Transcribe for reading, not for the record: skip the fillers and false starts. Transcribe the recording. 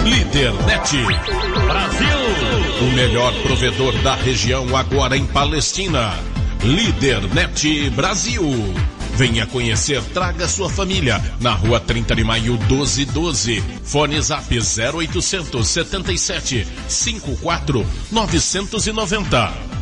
Lídernet Brasil, o melhor provedor da região agora em Palestina. Lídernet Brasil. Venha conhecer, traga sua família. Na rua 30 de maio 1212. Fone Zap 0800 77 54 990.